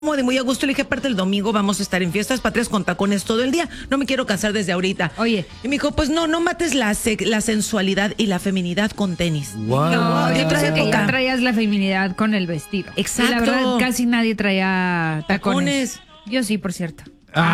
Como de muy a gusto, le dije, aparte el domingo vamos a estar en fiestas patrias con tacones todo el día. No me quiero casar desde ahorita. Oye. Y me dijo, pues no mates la sensualidad y la feminidad con tenis. Wow. No, yo otra pensé que época. ya traías la feminidad con el vestido. Exacto. Y la verdad, casi nadie traía tacones. Yo sí, por cierto.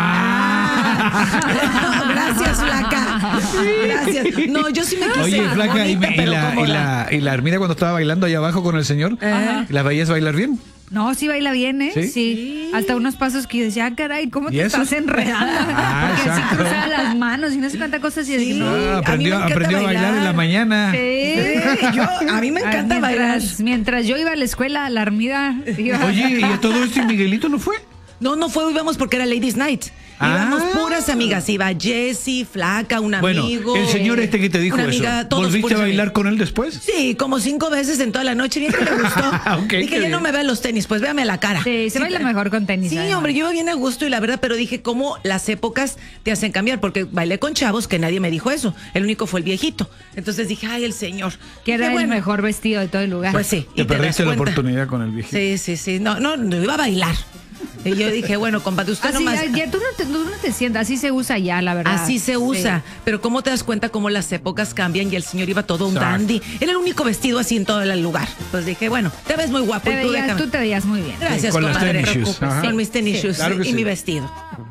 Gracias, flaca. Gracias. No, yo sí me quise. Oye, flaca, bonita, pero cómoda. y la Armida cuando estaba bailando allá abajo con el señor, ¿las veías bailar bien? No, sí baila bien, ¿eh? ¿Sí? Hasta unos pasos que yo decía, caray, ¿cómo ¿Y te eso? estás enredando? Porque así exacto. cruzaba las manos y no sé cuántas cosas. Y así, Sí. no. a mí me encanta Aprendió a bailar en la mañana. Sí. A mí me encanta bailar. Mientras yo iba a la escuela, la Armida iba. Oye, ¿y a todo esto y Miguelito no fue? No fue, íbamos porque era Ladies Night. Íbamos puras amigas. Iba Jessie, flaca, un amigo. Bueno, el señor este que te dijo una eso, amiga, todos ¿volviste a puras bailar amigas. con él después? Sí, como 5 veces en toda la noche. Bien que le gustó. Ok, Dije, qué ya bien. no me vean los tenis, pues véame la cara. Sí, se baila mejor con tenis. Sí, además. hombre, yo iba bien a gusto y la verdad, pero dije, ¿cómo las épocas te hacen cambiar? Porque bailé con chavos que nadie me dijo eso. El único fue el viejito. Entonces dije, ay, el señor. Que era Dije, el bueno, mejor vestido de todo el lugar. Pues sí. Te y perdiste das la cuenta. oportunidad con el viejito. Sí. No, iba a bailar. Y yo dije, bueno, compadre, usted Así, nomás. ya tú no te sientas, así se usa ya, la verdad. Así se usa, Sí. pero ¿cómo te das cuenta cómo las épocas cambian y el señor iba todo un Exacto. dandy? Era el único vestido así en todo el lugar. Pues dije, bueno, te ves muy guapo y tú déjame. Tú te veías muy bien. Gracias, Con las comadre. tennis shoes. Con Ajá. mis tenis Sí, shoes claro que y sí. mi vestido.